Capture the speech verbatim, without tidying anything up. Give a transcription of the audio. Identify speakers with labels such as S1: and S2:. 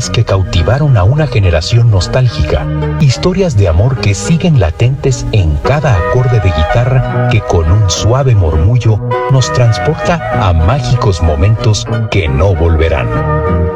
S1: melodías que cautivaron a una generación nostálgica, historias de amor que siguen latentes en cada acorde de guitarra que con un suave murmullo nos transporta a mágicos momentos que no volverán.